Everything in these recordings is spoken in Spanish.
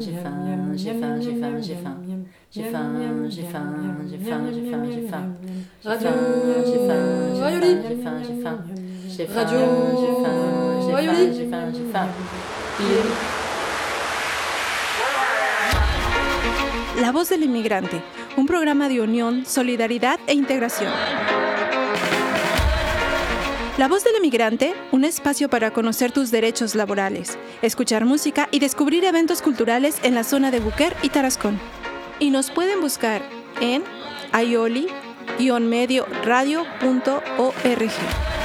j'ai faim, j'ai faim, j'ai faim, j'ai faim. J'ai faim, j'ai faim, j'ai faim, j'ai faim, j'ai faim. Radio J'ai faim, Rayoli. j'ai faim, j'ai faim. J'ai faim, Radio j'ai faim, j'ai faim, Rayoli. j'ai faim, j'ai faim. La Voz del Inmigrante, un programa de unión, solidaridad e integración. La Voz del Inmigrante, un espacio para conocer tus derechos laborales, escuchar música y descubrir eventos culturales en la zona de Buquer y Tarascón. Y nos pueden buscar en aioli-medioradio.org.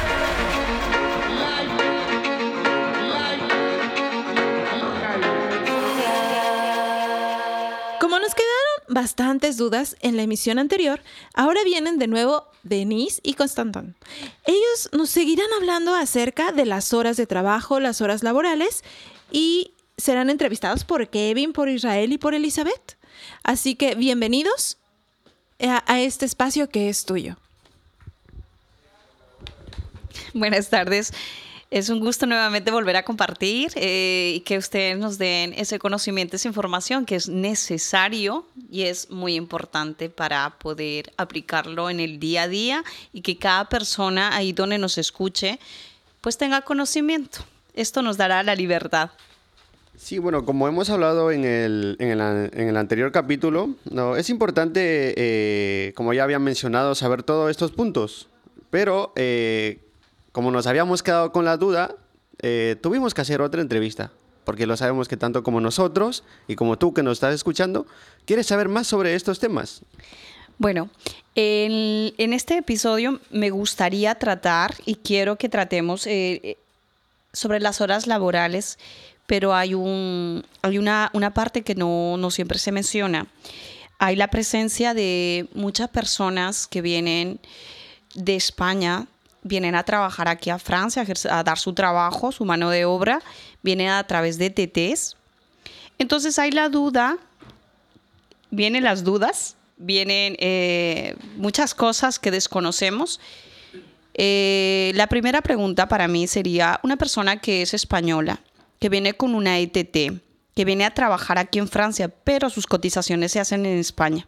Como nos quedaron bastantes dudas en la emisión anterior, ahora vienen de nuevo Denise y Constantin. Ellos nos seguirán hablando acerca de las horas de trabajo, las horas laborales, y serán entrevistados por Kevin, por Israel y por Elizabeth. Así que bienvenidos a este espacio que es tuyo. Buenas tardes. Es un gusto nuevamente volver a compartir y que ustedes nos den ese conocimiento, esa información que es necesario y es muy importante para poder aplicarlo en el día a día y que cada persona ahí donde nos escuche pues tenga conocimiento. Esto nos dará la libertad. Sí, bueno, como hemos hablado en el anterior capítulo, no, es importante, como ya había mencionado, saber todos estos puntos, pero como nos habíamos quedado con la duda, tuvimos que hacer otra entrevista, porque lo sabemos que tanto como nosotros y como tú que nos estás escuchando, quieres saber más sobre estos temas. Bueno, en este episodio me gustaría tratar y quiero que tratemos sobre las horas laborales, pero hay una parte que no siempre se menciona. Hay la presencia de muchas personas que vienen de España, vienen a trabajar aquí a Francia, a dar su trabajo, su mano de obra, vienen a través de TTs. Entonces hay la duda, vienen las dudas, vienen muchas cosas que desconocemos. La primera pregunta para mí sería, una persona que es española, que viene con una ETT, que viene a trabajar aquí en Francia, pero sus cotizaciones se hacen en España.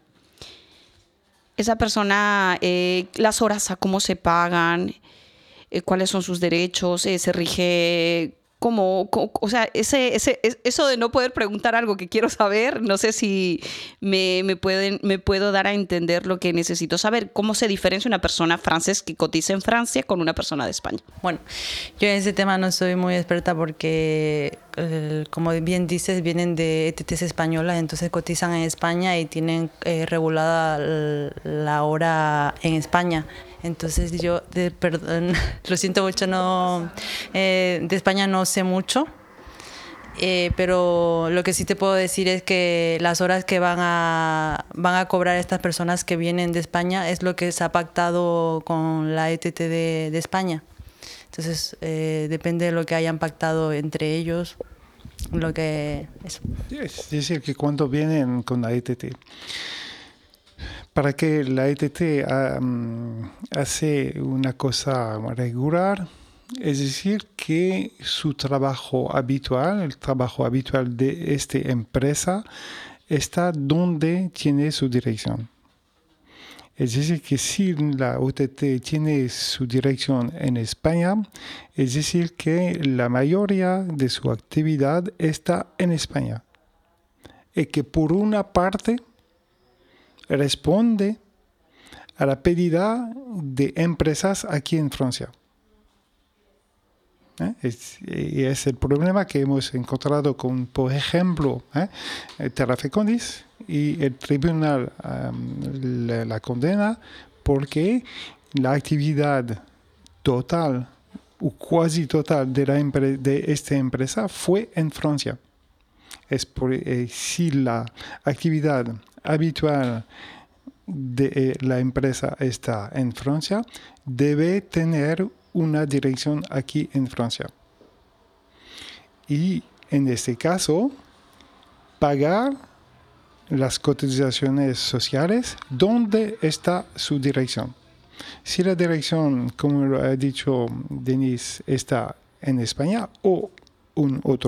Esa persona, las horas a cómo se pagan, cuáles son sus derechos, se rige como, o sea, eso de no poder preguntar algo que quiero saber, no sé si me puedo dar a entender lo que necesito saber, cómo se diferencia una persona francesa que cotiza en Francia con una persona de España. Bueno, yo en ese tema no soy muy experta porque, como bien dices, vienen de ETTs españolas, entonces cotizan en España y tienen regulada la hora en España. Entonces yo, perdón, lo siento mucho, de España no sé mucho, pero lo que sí te puedo decir es que las horas que van a cobrar estas personas que vienen de España es lo que se ha pactado con la ETT de España. Entonces depende de lo que hayan pactado entre ellos, eso. Es decir, que cuando vienen con la ETT, para que la ETT hace una cosa regular, es decir, que su trabajo habitual, el trabajo habitual de esta empresa, está donde tiene su dirección. Es decir, que si la OTT tiene su dirección en España, es decir, que la mayoría de su actividad está en España. Y que por una parte responde a la pedida de empresas aquí en Francia. Es el problema que hemos encontrado con, por ejemplo, Terrafecondis, y el tribunal la condena porque la actividad total o cuasi total de esta empresa fue en Francia. Si la actividad habitual de la empresa está en Francia, debe tener una dirección aquí en Francia. Y en este caso, pagar las cotizaciones sociales donde está su dirección. Si la dirección, como lo ha dicho Denise, está en España o un otro